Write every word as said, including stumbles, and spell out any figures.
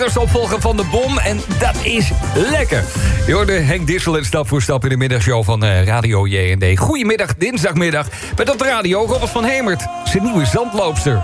is opvolger van de Bom en dat is lekker. Je hoorde Henk Dissel en Stap voor Stap in de middagshow van uh, Radio J en D. Goedemiddag, dinsdagmiddag, met op de radio Robert van Hemert, zijn nieuwe zandloopster.